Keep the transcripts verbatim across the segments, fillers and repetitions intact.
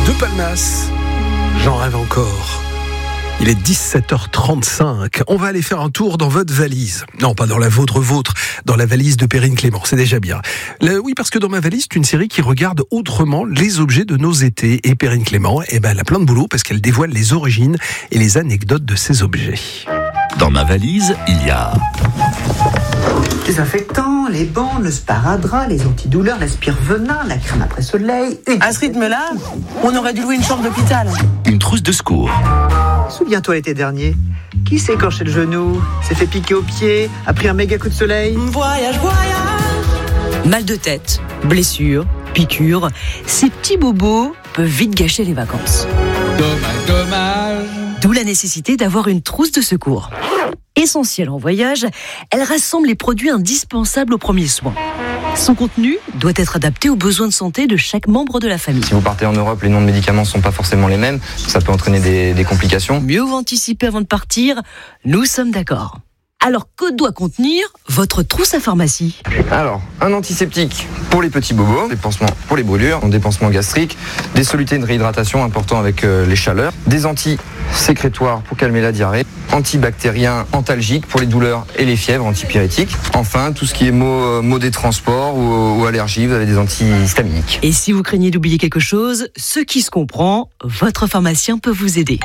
De Palmas, j'en rêve encore. Il est dix-sept heures trente-cinq. On va aller faire un tour dans votre valise. Non, pas dans la vôtre, vôtre, dans la valise de Perrine Clément. C'est déjà bien. Là, oui, parce que dans ma valise, c'est une série qui regarde autrement les objets de nos étés. Et Perrine Clément, eh ben, elle a plein de boulot parce qu'elle dévoile les origines et les anecdotes de ces objets. Dans ma valise, il y a... désinfectant, les bandes, le sparadrap, les antidouleurs, l'aspire-venin, la crème après soleil. Une... À ce rythme-là, on aurait dû louer une chambre d'hôpital. Une trousse de secours. Souviens-toi l'été dernier, qui s'est écorché le genou, s'est fait piquer au pied, a pris un méga coup de soleil. Voyage, voyage. Mal de tête, blessures, piqûres, ces petits bobos peuvent vite gâcher les vacances. Dommage, dommage. D'où la nécessité d'avoir une trousse de secours. Essentielle en voyage, elle rassemble les produits indispensables aux premiers soins. Son contenu doit être adapté aux besoins de santé de chaque membre de la famille. Si vous partez en Europe, les noms de médicaments ne sont pas forcément les mêmes. Ça peut entraîner des, des complications. Mieux vaut anticiper avant de partir, nous sommes d'accord. Alors, que doit contenir votre trousse à pharmacie ? Alors, un antiseptique pour les petits bobos, des pansements pour les brûlures, des pansements gastriques, des solutés de réhydratation importants avec euh, les chaleurs, des anti-sécrétoires pour calmer la diarrhée, antibactériens antalgiques pour les douleurs et les fièvres, antipyrétiques. Enfin, tout ce qui est maux, maux des transports ou, ou allergies, vous avez des antihistaminiques. Et si vous craignez d'oublier quelque chose, ce qui se comprend, votre pharmacien peut vous aider.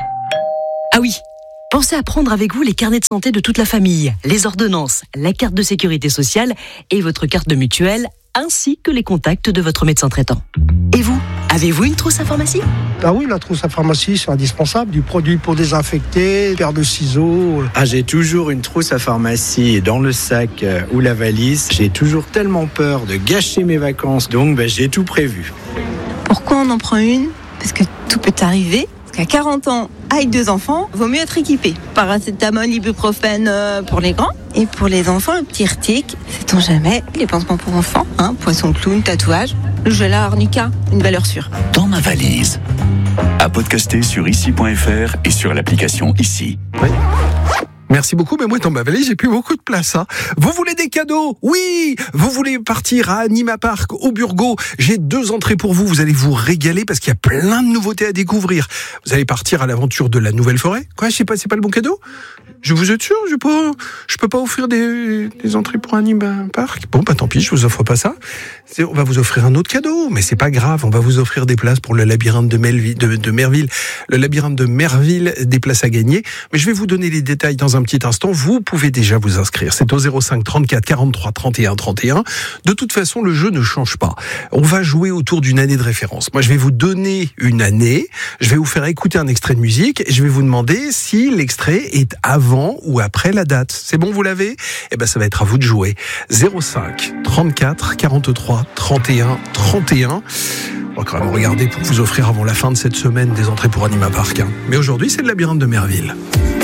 Ah oui, pensez à prendre avec vous les carnets de santé de toute la famille, les ordonnances, la carte de sécurité sociale et votre carte de mutuelle, ainsi que les contacts de votre médecin traitant. Et vous, avez-vous une trousse à pharmacie ? Ah oui, la trousse à pharmacie, c'est indispensable. Du produit pour désinfecter, paire de ciseaux. Ah, j'ai toujours une trousse à pharmacie dans le sac euh, ou la valise. J'ai toujours tellement peur de gâcher mes vacances, donc ben, j'ai tout prévu. Pourquoi on en prend une ? Parce que tout peut arriver. À quarante ans, avec deux enfants, vaut mieux être équipé. Paracétamol, ibuprofène pour les grands. Et pour les enfants, un petit Irtic, sait-on jamais, les pansements pour enfants, hein, poisson clown, tatouage, le gela arnica, une valeur sûre. Dans ma valise. À podcaster sur ici point f r et sur l'application Ici. Oui. Merci beaucoup, mais moi dans ma valise j'ai plus beaucoup de place. Hein. Vous voulez des cadeaux ? Oui. Vous voulez partir à Anima Park, au Burgo ? J'ai deux entrées pour vous, vous allez vous régaler parce qu'il y a plein de nouveautés à découvrir. Vous allez partir à l'aventure de la nouvelle forêt ? Quoi, je sais pas, c'est pas le bon cadeau ? Je vous êtes sûr, je peux pas, je peux pas offrir des, des entrées pour Anima Park ? Bon, bah tant pis, je vous offre pas ça. C'est, on va vous offrir un autre cadeau, mais c'est pas grave, on va vous offrir des places pour le labyrinthe de, Melville, de, de Merville. Le labyrinthe de Merville, des places à gagner. Mais je vais vous donner les détails dans un petit instant. Vous pouvez déjà vous inscrire. C'est au zéro cinq trente-quatre quarante-trois trente et un trente et un. De toute façon, le jeu ne change pas. On va jouer autour d'une année de référence. Moi, je vais vous donner une année. Je vais vous faire écouter un extrait de musique et je vais vous demander si l'extrait est avant ou après la date. C'est bon, vous l'avez ? Eh ben, ça va être à vous de jouer. zéro cinq trente-quatre quarante-trois trente et un trente et un. On va quand même regarder pour vous offrir avant la fin de cette semaine des entrées pour Anima Park. Hein. Mais aujourd'hui, c'est le labyrinthe de Merville.